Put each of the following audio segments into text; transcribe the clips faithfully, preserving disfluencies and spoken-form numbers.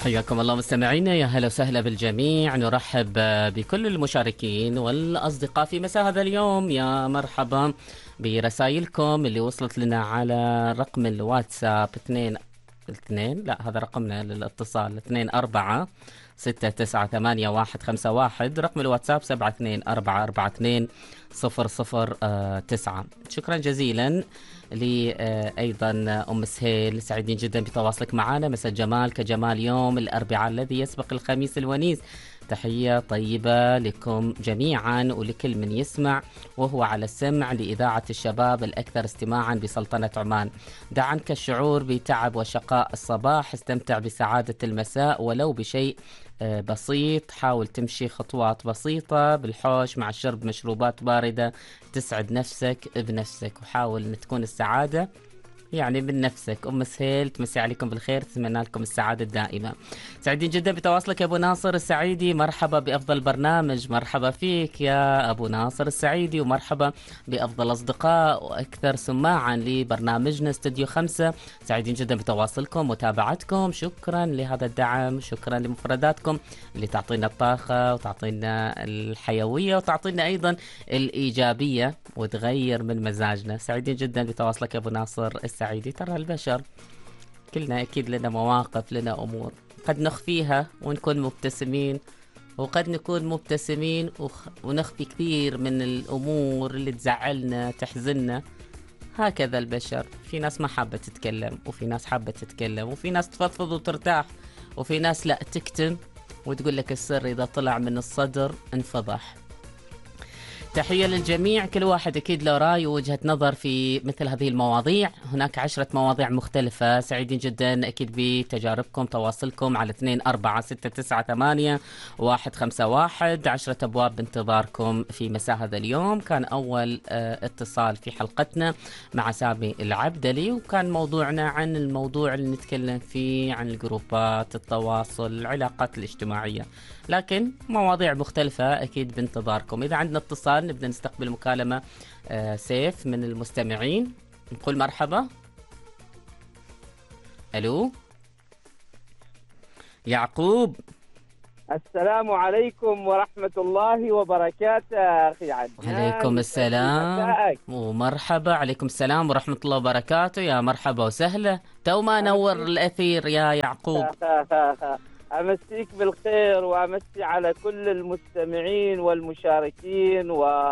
حياكم الله مستمعينا، يا هلا وسهلا بالجميع. نرحب بكل المشاركين والأصدقاء في مساء هذا اليوم. يا مرحبا برسائلكم اللي وصلت لنا على رقم الواتساب اثنين اثنين لا هذا رقمنا للاتصال اثنين أربعة ستة تسعة ثمانية واحد خمسة واحد، رقم الواتساب سبعة اثنين أربعة أربعة اثنين صفر صفر تسعة. شكرا جزيلا لي أيضا أم سهيل، سعيدين جدا بتواصلك معنا. مساء جمال كجمال يوم الأربعاء الذي يسبق الخميس الونيس. تحية طيبة لكم جميعا ولكل من يسمع وهو على السمع لإذاعة الشباب الأكثر استماعا بسلطنة عمان. دع عنك الشعور بتعب وشقاء الصباح، استمتع بسعادة المساء ولو بشيء بسيط. حاول تمشي خطوات بسيطة بالحوش مع شرب مشروبات باردة تسعد نفسك بنفسك، وحاول أن تكون السعادة يعني من نفسك. أم سهيل تمسي عليكم بالخير، تتمنى لكم السعادة الدائمة. سعيدين جدا بتواصلك يا أبو ناصر السعيدي، مرحبا بأفضل برنامج. مرحبا فيك يا أبو ناصر السعيدي، ومرحبا بأفضل أصدقاء وأكثر سماعا لبرنامجنا استوديو خمسة. سعيدين جدا بتواصلكم ومتابعتكم، شكرا لهذا الدعم، شكرا لمفرداتكم اللي تعطينا الطاقة وتعطينا الحيوية وتعطينا أيضا الإيجابية وتغير من مزاجنا. سعيدين جدا بتواصلك يا أبو ناصر السعيدي. ترى البشر كلنا أكيد لنا مواقف، لنا أمور قد نخفيها ونكون مبتسمين، وقد نكون مبتسمين وخ... ونخفي كثير من الأمور اللي تزعلنا تحزننا. هكذا البشر، في ناس ما حابة تتكلم، وفي ناس حابة تتكلم، وفي ناس تفضفض وترتاح، وفي ناس لا تكتم وتقول لك السر إذا طلع من الصدر انفضح. تحية للجميع، كل واحد أكيد له رأي ووجهة نظر في مثل هذه المواضيع. هناك عشرة مواضيع مختلفة. سعيدين جدا أكيد بتجاربكم، تواصلكم على اثنين أربعة ستة تسعة ثمانية واحد خمسة واحد. عشرة أبواب بانتظاركم في مساء هذا اليوم. كان أول اه اتصال في حلقتنا مع سامي العبدلي، وكان موضوعنا عن الموضوع اللي نتكلم فيه عن الجروبات، التواصل، العلاقات الاجتماعية، لكن مواضيع مختلفة أكيد بانتظاركم. إذا عندنا اتصال نبدأ نستقبل مكالمة آه سيف من المستمعين. نقول مرحبا. ألو يعقوب. السلام عليكم ورحمة الله وبركاته أخي عدنان. عليكم السلام ومرحبا. عليكم السلام ورحمة الله وبركاته. يا مرحبا وسهلا، تو ما نور الأثير يا يعقوب. أمسيك بالخير وأمسي على كل المستمعين والمشاركين،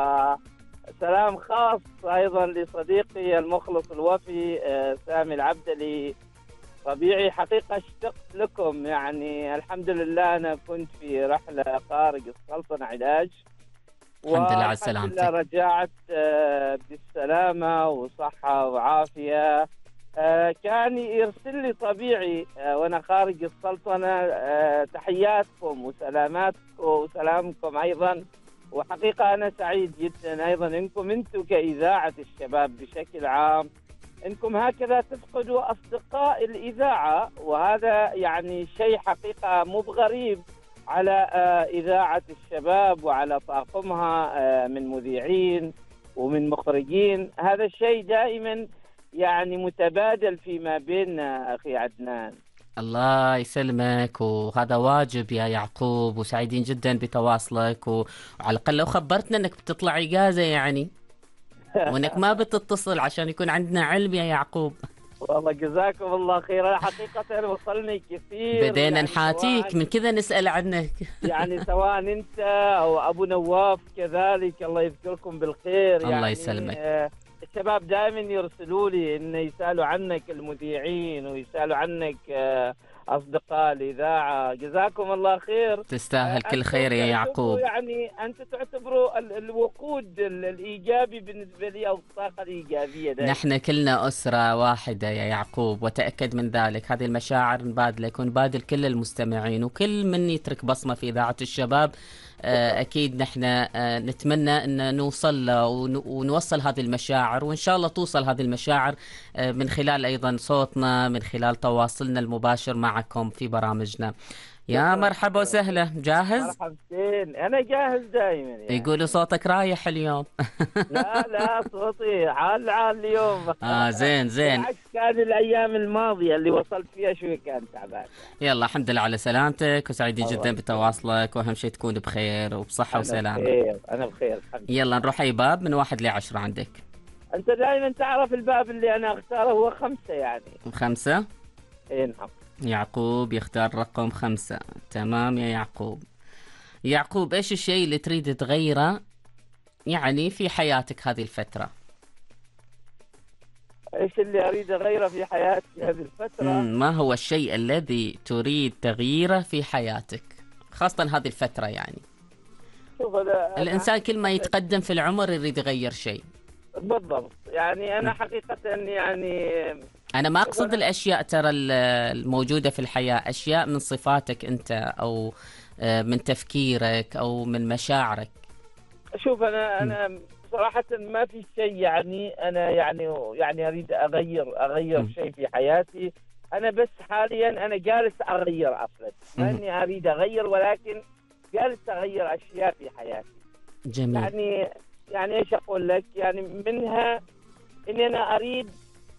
وسلام خاص أيضا لصديقي المخلص الوفي سامي العبدلي. طبيعي حقيقة اشتقت لكم، يعني الحمد لله أنا كنت في رحلة خارج السلطنة علاج، الحمد لله على سلامتك. والحمد لله رجعت بالسلامة وصحة وعافية. آه كان يرسل لي طبيعي آه وانا خارج السلطنة آه تحياتكم وسلاماتكم وسلامكم ايضا. وحقيقة انا سعيد جدا ايضا انكم انتم كإذاعة الشباب بشكل عام انكم هكذا تفقدوا اصدقاء الاذاعة، وهذا يعني شيء حقيقة مو بغريب على آه اذاعة الشباب وعلى طاقمها آه من مذيعين ومن مخرجين. هذا الشيء دائما يعني متبادل فيما بيننا أخي عدنان. الله يسلمك، وهذا واجب يا يعقوب، وسعيدين جدا بتواصلك، وعلى الأقل لو خبرتنا أنك بتطلع إجازة يعني وأنك ما بتتصل عشان يكون عندنا علم يا يعقوب. والله جزاكم الله خير. حقيقة وصلني كثير، بدينا يعني نحاتيك من كذا نسأل عنك. يعني سواء أنت أو أبو نواف كذلك، الله يذكركم بالخير. الله يعني يسلمك. آه الشباب دائما يرسلوا لي إن يسألوا عنك المذيعين ويسألوا عنك آه أصدقاء الإذاعة. جزاكم الله خير، تستاهل كل خير يا يعقوب. يعني أنت تعتبروا الوقود الإيجابي بالنسبة لي أو الطاقة الإيجابية دائما. نحن كلنا أسرة واحدة يا يعقوب، وتأكد من ذلك. هذه المشاعر نبادلة، يكون نبادل كل المستمعين وكل من يترك بصمة في إذاعة الشباب. أكيد نحن نتمنى أن نوصل له ونوصل هذه المشاعر، وإن شاء الله توصل هذه المشاعر من خلال أيضا صوتنا، من خلال تواصلنا المباشر معكم في برامجنا. يا مرحبا وسهلا، جاهز؟ مرحبتين، أنا جاهز دائما يعني. يقولوا صوتك رايح اليوم. لا لا، صوتي عال عال اليوم. اه زين زين. بالعكس، كان الأيام الماضية اللي وصلت فيها شوي كان تعبان. يلا الحمد لله على سلامتك، وسعيدين الله جدا يسلمك. بتواصلك، واهم شيء تكون بخير وبصحة أنا وسلامة. بخير، أنا بخير الحمد لله. يلا نروح اي باب من واحد لعشرة عندك. أنت دائما تعرف الباب اللي أنا أختاره هو خمسة يعني. خمسة. إيه نعم. يعقوب يختار رقم خمسة. تمام يا يعقوب. يعقوب، ايش الشيء اللي تريد تغيره يعني في حياتك هذه الفترة؟ إيش اللي أريد أغيره في حياتي هذه الفترة؟ مم، ما هو الشيء الذي تريد تغييره في حياتك خاصة هذه الفترة يعني؟ شوف أنا أنا الإنسان كل ما يتقدم في العمر يريد يغير شيء. بالضبط، يعني أنا حقيقة يعني أنا ما أقصد الأشياء ترى ال- الموجودة في الحياة، أشياء من صفاتك أنت، أو آه، من تفكيرك، أو من مشاعرك. شوف أنا أنا صراحة ما في شيء يعني أنا يعني يعني أريد أغير أغير م. شيء في حياتي. أنا بس حاليا أنا جالس أغير أصلا، ما م. إني أريد أغير، ولكن جالس أغير أشياء في حياتي. جميل. يعني يعني إيش أقول لك، يعني منها إني أنا أريد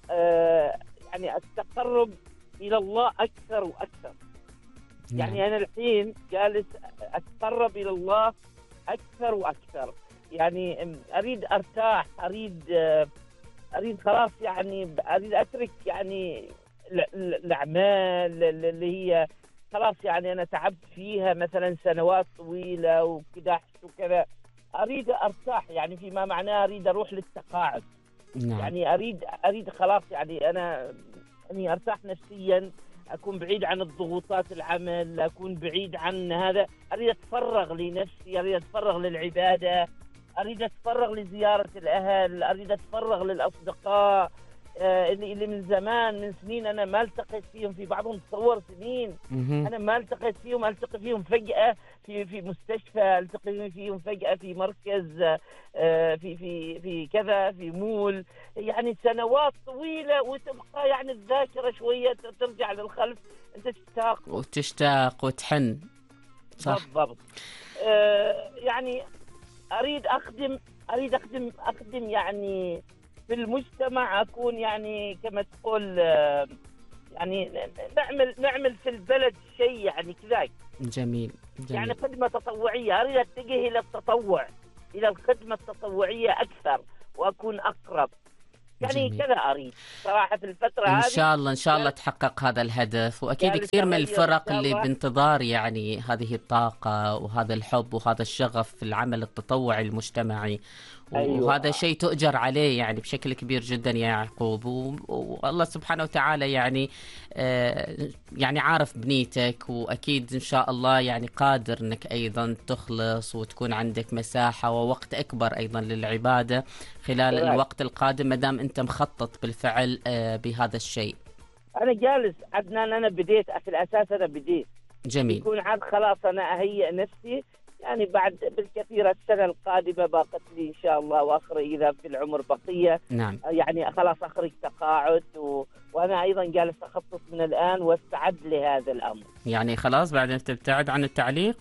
آه يعني التقرب إلى الله أكثر وأكثر. يعني نعم. أنا الحين جالس أتقرب إلى الله أكثر وأكثر. يعني أريد أرتاح، أريد أريد خلاص، يعني أريد أترك يعني ال- ال- الأعمال اللي هي خلاص يعني أنا تعبت فيها مثلا سنوات طويلة وكدحت وكذا. أريد أرتاح، يعني فيما معناه أريد أروح للتقاعد. نعم. يعني أريد أريد خلاص يعني أنا يعني أرتاح نفسيا، أكون بعيد عن الضغوطات العمل، أكون بعيد عن هذا. أريد أتفرغ لنفسي، أريد أتفرغ للعبادة، أريد أتفرغ لزيارة الأهل، أريد أتفرغ للأصدقاء آه، اللي اللي من زمان من سنين أنا ما التقيت فيهم، في بعضهم تصور سنين مهم. أنا ما التقيت فيهم، ألتقي فيهم فجأة في في مستشفى، ألتقي فيهم فجأة في مركز آه، في في في كذا في مول. يعني سنوات طويلة وتبقى يعني الذاكرة شوية ترجع للخلف، أنت تشتاق. وتشتاق وتحن. صح. بالضبط. آه، يعني أريد أخدم أريد أخدم أخدم يعني في المجتمع، أكون يعني كما تقول آه، يعني نعمل نعمل في البلد شيء يعني كذاك. جميل. يعني جميل. خدمة تطوعية، أريد أتجه إلى التطوع، إلى الخدمة التطوعية أكثر وأكون أقرب. يعني جميل. كذا أريد صراحة في الفترة إن هذه. شاء الله إن شاء الله جالس- تحقق هذا الهدف، وأكيد جالس كثير من أغير إن الفرق شاء اللي الله. بانتظار يعني هذه الطاقة وهذا الحب وهذا الشغف في العمل التطوعي المجتمعي. أيوة. وهذا شيء تؤجر عليه يعني بشكل كبير جدا يا يعقوب، و- والله سبحانه وتعالى يعني آه، يعني عارف بنيتك، وأكيد إن شاء الله يعني قادر أنك أيضا تخلص وتكون عندك مساحة ووقت أكبر أيضا للعبادة خلال بالعكس. الوقت القادم، مدام أنت مخطط بالفعل آه، بهذا الشيء. أنا جالس عدنان، أنا بديت في الأساس، أنا بديت جميل. يكون عاد خلاص أنا أهيئ نفسي. يعني بعد بالكثير السنة القادمة باقت لي إن شاء الله، وآخر إذا في العمر بقية نعم. يعني خلاص أخرج تقاعد و... وأنا أيضا جالس أخطط من الآن واستعد لهذا الأمر. يعني خلاص بعدين تبتعد عن التعليق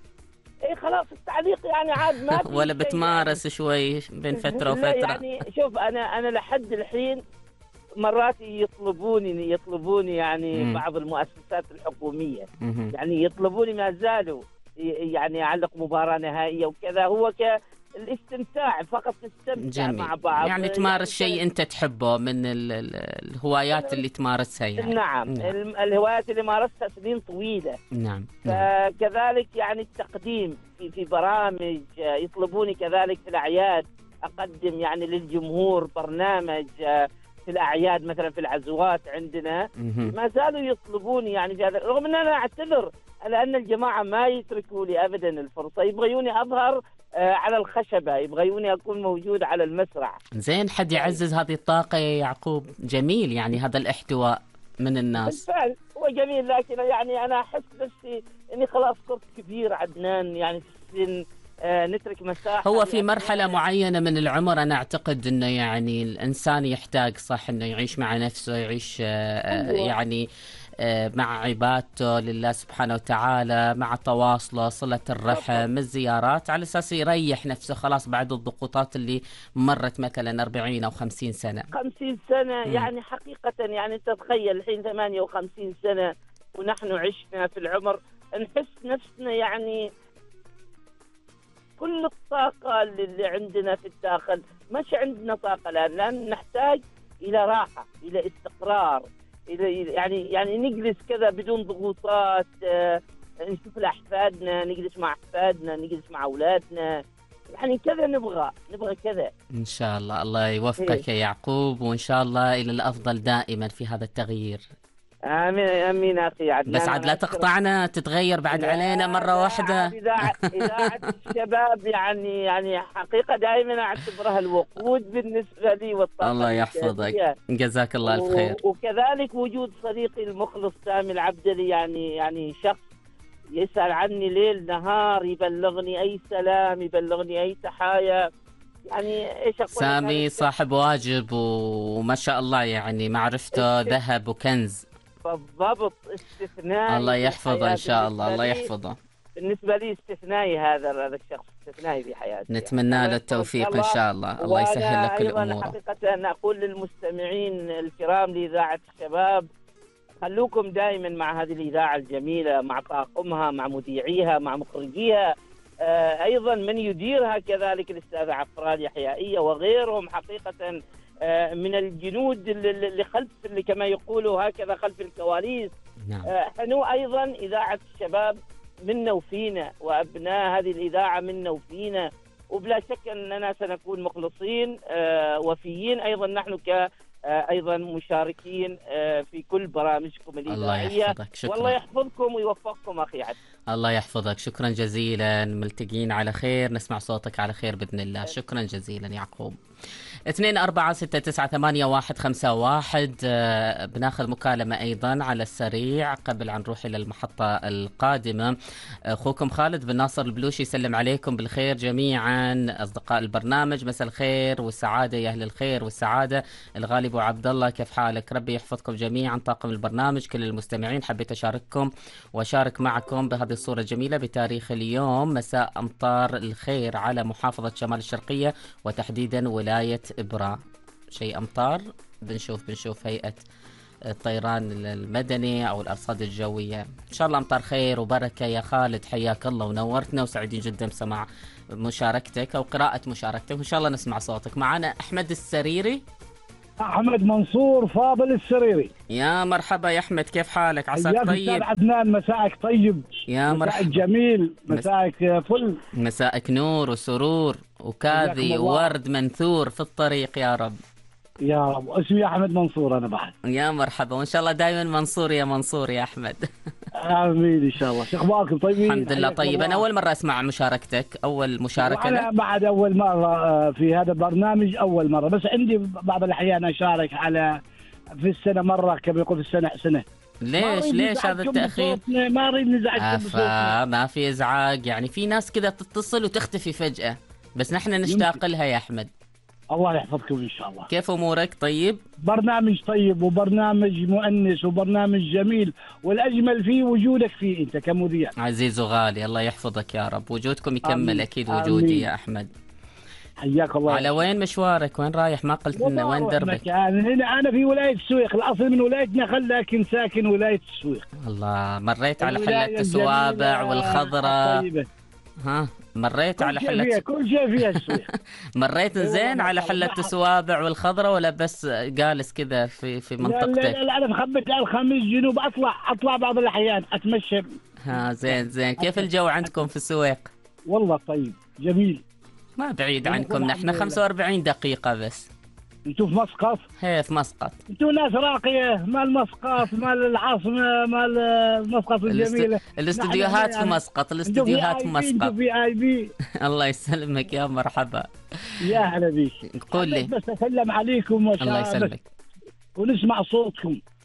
إيه خلاص التعليق يعني عاد ما في ولا شيء بتمارس شوي بين يعني. فترة لا وفترة؟ يعني شوف أنا أنا لحد الحين مرات يطلبوني يطلبوني يعني مم. بعض المؤسسات الحكومية مهم. يعني يطلبوني ما زالوا ي- يعني أعلق مباراة نهائية وكذا، هو كالاستمتاع فقط، تستمتع جميل. مع بعض يعني تمارس شيء كان- أنت تحبه من ال- ال- الهوايات اللي تمارسها يعني. نعم. نعم. الم- الهوايات اللي مارستها سنين طويلة. نعم. نعم. فكذلك يعني التقديم في في برامج آه، يطلبوني كذلك في الأعياد أقدم يعني للجمهور برنامج آه، في الأعياد مثلا في العزوات عندنا. مهم. ما زالوا يطلبوني يعني في هذا، رغم أن أنا أعتذر لأن الجماعة ما يتركوا لي أبدا الفرصة، يبغيوني أظهر آه، على الخشبة، يبغيوني أكون موجود على المسرح. زين، حد يعزز هذه الطاقة يا يعقوب. جميل يعني هذا الاحتواء من الناس. بالفعل هو جميل، لكن يعني أنا أحس نفسي إني خلاص صرت كبير عدنان، يعني في السن آه، نترك مساحة. هو في لأبنائنا. مرحلة معينة من العمر أنا أعتقد أنه يعني الإنسان يحتاج صح أنه يعيش مع نفسه، يعيش آه، أيوة. يعني مع عبادته لله سبحانه وتعالى، مع تواصله، صلة الرحم، الزيارات، على أساس يريح نفسه خلاص بعد الضغوطات اللي مرت مثلا أربعين أو خمسين سنة. خمسين سنة م. يعني حقيقة، يعني تتخيل الحين ثمانية وخمسين سنة ونحن عشنا في العمر، نحس نفسنا يعني كل الطاقة اللي عندنا في الداخل مش عندنا طاقة الآن، لأن نحتاج إلى راحة، إلى استقرار، إلى يعني يعني نجلس كذا بدون ضغوطات، آه، نشوف أحفادنا، نجلس مع أحفادنا، نجلس مع أولادنا، يعني كذا نبغى نبغى كذا. إن شاء الله الله يوفقك يا يعقوب، وإن شاء الله إلى الأفضل دائما في هذا التغيير. آمين آمين أخي عدنان. بس عاد لا تقطعنا، تتغير بعد علينا مرة واحدة. إذاعة إذاعة الشباب يعني يعني حقيقة دائما أعتبرها الوقود بالنسبة لي والطاقة. الله يحفظك، جزاك الله الف خير. وكذلك وجود صديقي المخلص سامي العبدلي، يعني يعني شخص يسأل عني ليل نهار، يبلغني أي سلام، يبلغني أي تحايا، يعني ايش اقول. سامي صاحب واجب وما شاء الله، يعني معرفته ذهب وكنز. بالضبط، استثنائي. الله يحفظه ان شاء الله، الله يحفظه. بالنسبه لي استثنائي، هذا هذا الشخص استثنائي في حياتي. نتمنى له التوفيق ان شاء الله، الله يسهل له كل اموره. حقيقه أنا اقول للمستمعين الكرام لاذاعه الشباب، خلوكم دائما مع هذه الاذاعه الجميله، مع طاقمها، مع مذيعيها، مع مخرجيها، آه ايضا من يديرها كذلك الاستاذ عفران يحيائيه وغيرهم، حقيقه آه من الجنود اللي خلف، اللي كما يقولوا هكذا خلف الكواليس. نعم. آه حنو ايضا اذاعه الشباب منا وفينا، وابناء هذه الاذاعه منا وفينا، وبلا شك اننا سنكون مخلصين آه وفيين ايضا نحن ك ايضا مشاركين في كل برامجكم الاذاعيه. الله يحفظك، شكرا. والله يحفظكم ويوفقكم اخي عبد. الله يحفظك، شكرا جزيلا، ملتقين على خير، نسمع صوتك على خير باذن الله. شكرا جزيلا يعقوب. اثنين أربعة ستة تسعة ثمانية واحد خمسة واحد. بناخذ مكالمة أيضا على السريع قبل أن نروح إلى المحطة القادمة. أخوكم خالد بن ناصر البلوشي يسلم عليكم بالخير جميعا أصدقاء البرنامج، مساء الخير والسعادة يا أهل الخير والسعادة. الغالي أبو عبد الله كيف حالك؟ ربي يحفظكم جميعا طاقم البرنامج، كل المستمعين. حبيت أشارككم وأشارك معكم بهذه الصورة الجميلة بتاريخ اليوم، مساء أمطار الخير على محافظة شمال الشرقية وتحديدا ولاية إبرة. شيء أمطار، بنشوف بنشوف هيئة الطيران المدني أو الأرصاد الجوية. إن شاء الله أمطار خير وبركة يا خالد، حياك الله ونورتنا، وسعيدين جدا بسماع مشاركتك أو قراءة مشاركتك، وإن شاء الله نسمع صوتك. معنا أحمد السريري. أحمد منصور فاضل السريري. يا مرحبا يا أحمد، كيف حالك؟ عساك طيب؟ أستاذ عدنان مساءك طيب. يا مرحبا. مساءك جميل، مساءك فل. مساءك نور وسرور وكاذي وورد منثور في الطريق يا رب. يا رب. اسمي أحمد منصور أنا بعد. يا مرحبا، وإن شاء الله دائما منصور يا منصور يا أحمد. آمين إن شاء الله. شو أخباركم طيبين؟ الحمد لله طيب. أنا أول مرة أسمع مشاركتك، أول مشاركة. أنا بعد أول مرة في هذا البرنامج، أول مرة، بس عندي بعض الأحيان أشارك على في السنة مرة، كما يقول في السنة سنة. ليش ليش هذا التأخير؟ ما أريد نزعجكم بصوتنا. ما في إزعاج، يعني في ناس كذا تتصل وتختفي فجأة، بس نحن نشتاق لها يا أحمد. الله يحفظكم إن شاء الله. كيف أمورك طيب؟ برنامج طيب وبرنامج مؤنس وبرنامج جميل، والأجمل فيه وجودك فيه أنت كمذيع. عزيز وغالي، الله يحفظك يا رب، وجودكم يكمل. آمين. أكيد وجودي. آمين. يا أحمد حياك الله. على وين مشوارك؟ وين رايح؟ ما قلت لنا وين دربك؟ هنا أنا في ولاية السويق، الأصل من ولاية نخل لكن ساكن ولاية السويق. الله، مريت على حلة السوابع والخضرة. ها مريت على حلة، كل شيء فيها السويق. مريت زين على حلة السوابع والخضرة، ولا بس جالس كذا في في منطقتك؟ لا لا لا، أنا مخبت على الخميس جنوب، أطلع أطلع بعض الأحيان أتمشى. ها زين زين. كيف الجو عندكم في السويق؟ والله طيب جميل، ما بعيد عنكم، نحن خمسة وأربعين دقيقة بس. انتوا في مسقط؟ هي في مسقط. انتوا ناس راقية، مال مسقط، مال العاصمة، مال مسقط الجميلة. الاستديوهات في مسقط، الاستديوهات في مسقط. انتوا في اي بي. الله يسلمك، يا مرحبا. يا هلا بيك. قول لي. بس اسلم عليكم الله يسلمك ونسمع صوتكم.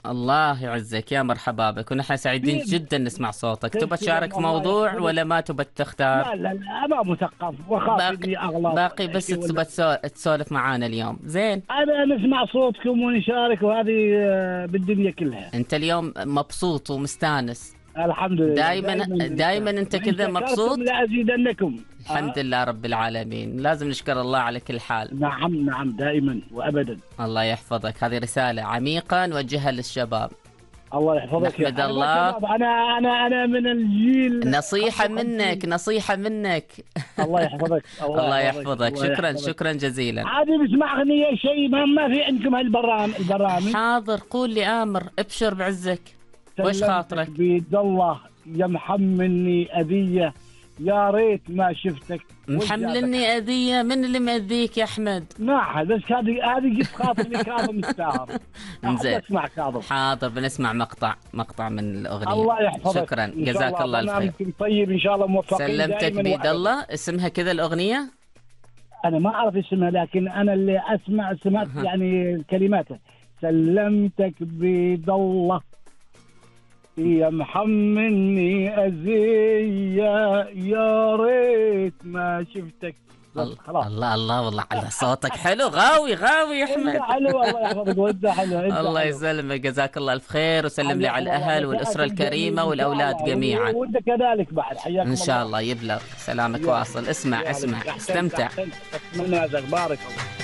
الله يعزك، يا مرحبا بك، ونحن سعيدين جدا نسمع صوتك. تبى تشارك موضوع ولا ما تبى تختار؟ لا لا لا، ما مثقف وخاف اني اغلط. باقي بس تبى تسولف معانا اليوم. زين، انا نسمع صوتكم ونشارك، وهذه آه، بالدنيا كلها. انت اليوم مبسوط ومستانس؟ الحمد لله. دائما دائما انت كذا مبسوط؟ لأزيدنكم. الحمد آه. لله رب العالمين، لازم نشكر الله على كل حال. نعم نعم، دائما وابدا. الله يحفظك، هذه رسالة عميقة نوجهها للشباب. الله يحفظك. نحمد الله. انا انا انا من الجيل. نصيحة منك، نصيحة منك. الله يحفظك. الله يحفظك. شكرا شكرا جزيلا. عادي بسمع اغنية شيء ما, ما في عندكم هالبرامج البرامج. حاضر، قول لي آمر، ابشر بعزك. وش خاطرك؟ بيد الله يا محملني أذية، يا ريت ما شفتك. محملني أذية؟ من اللي مأذيك يا أحمد؟ ما بس هذه هذه جت خاطر لي كاظم الساهر. زين، اسمع كاظم. حاضر، بنسمع مقطع مقطع من الأغنية. الله يحفظك. شكرا، جزاك الله الخير. طيب إن شاء الله موفقين. سلمتك بيد الله. اسمها كذا الأغنية؟ أنا ما أعرف اسمها، لكن أنا اللي أسمع سمعت يعني كلماتها. سلمتك بيد الله يا محملني أذية، يا ريت ما شفتك. الله الله الله، والله على صوتك حلو، غاوي غاوي يا احمد. حلو، الله يحفظك. وانت حلو. الله يسلمك، جزاك الله الف خير، وسلم لي على الاهل والاسره الكريمه والاولاد جميعا. وانت كذلك بعد، حياك ان شاء الله. يبلغ سلامك واصل. اسمع اسمع، استمتع. من بارك الله.